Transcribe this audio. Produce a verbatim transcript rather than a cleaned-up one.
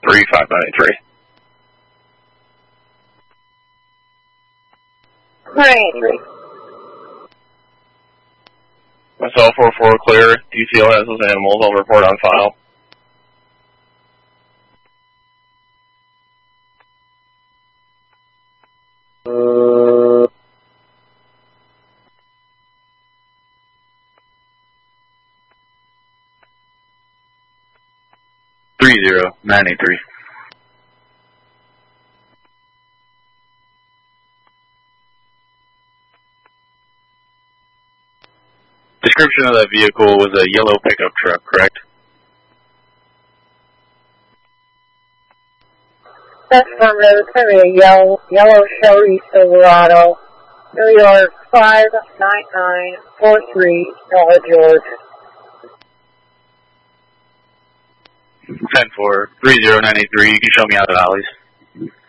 three five nine three. nine three. Myself, four four clear. D C L has those animals. I'll report on file. Three zero nine eight three. Description of that vehicle was a yellow pickup truck, correct? That's from the a yellow, yellow Chevy Silverado, New York five nine nine four three, Dollar George. ten four three zero nine eight three. You can show me out the alleys.